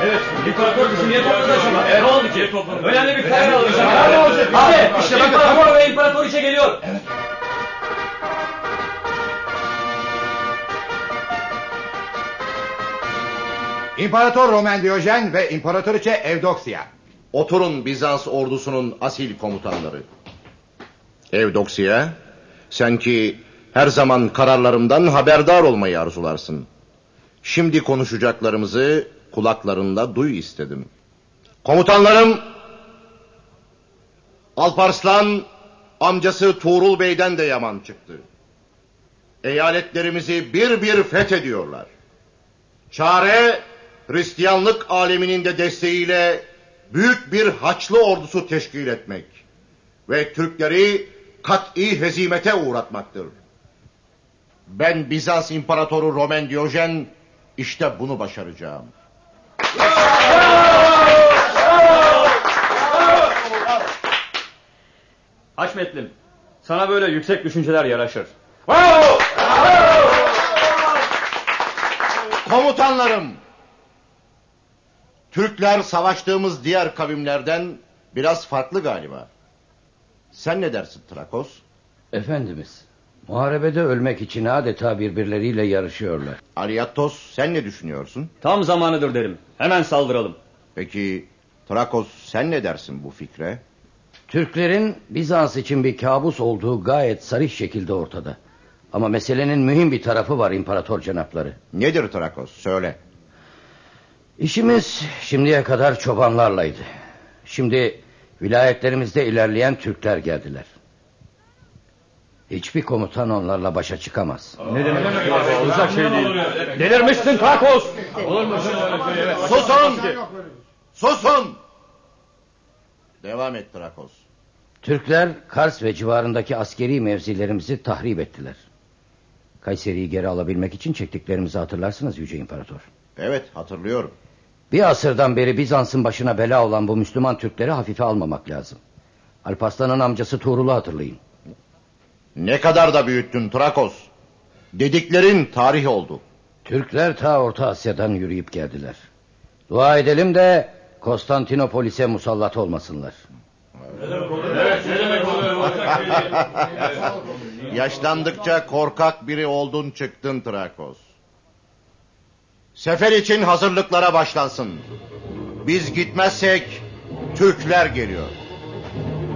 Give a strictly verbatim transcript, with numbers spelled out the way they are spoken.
Evet, İmparator bizi niye topladı acaba? E, ne oldu ki? Önemli bir karar alacak. Ne olacak? İşte, işte İmparator ve İmparatoriçe geliyor. Evet. İmparator Roman Diyojen ve İmparatoriçe Evdoksya. Oturun Bizans ordusunun asil komutanları. Evdoksya, sen ki her zaman kararlarımdan haberdar olmayı arzularsın. Şimdi konuşacaklarımızı kulaklarında duy istedim. Komutanlarım, Alparslan amcası Tuğrul Bey'den de yaman çıktı. Eyaletlerimizi bir bir fethediyorlar. Çare, Hristiyanlık aleminin de desteğiyle büyük bir Haçlı ordusu teşkil etmek ve Türkleri kat'i hezimete uğratmaktır. Ben Bizans İmparatoru Roman Diyojen işte bunu başaracağım. Haşmetlim, sana böyle yüksek düşünceler yaraşır. Komutanlarım, Türkler savaştığımız diğer kavimlerden biraz farklı galiba. Sen ne dersin Trakos? Efendimiz, muharebede ölmek için adeta birbirleriyle yarışıyorlar. Aliatos, sen ne düşünüyorsun? Tam zamanıdır derim. Hemen saldıralım. Peki Trakos, sen ne dersin bu fikre? Türklerin Bizans için bir kabus olduğu gayet sarih şekilde ortada. Ama meselenin mühim bir tarafı var imparator cenapları. Nedir Trakos, söyle. İşimiz şimdiye kadar çobanlarlaydı. Şimdi vilayetlerimizde ilerleyen Türkler geldiler. Hiçbir komutan onlarla başa çıkamaz. Ne demek? Olacak şey değil. Delirmişsin Trakos. Olur mu? Susun! Susun! Devam et Trakos. Türkler Kars ve civarındaki askeri mevzilerimizi tahrip ettiler. Kayseri'yi geri alabilmek için çektiklerimizi hatırlarsınız Yüce İmparator. Evet, hatırlıyorum. Bir asırdan beri Bizans'ın başına bela olan bu Müslüman Türkleri hafife almamak lazım. Alparslan'ın amcası Tuğrul'u hatırlayın. Ne kadar da büyüttün Trakos. Dediklerin tarih oldu. Türkler ta Orta Asya'dan yürüyüp geldiler. Dua edelim de Konstantinopolis'e musallat olmasınlar. Evet, ne demek oluyor? Yaşlandıkça korkak biri oldun çıktın Trakos. Sefer için hazırlıklara başlansın. Biz gitmezsek Türkler geliyor.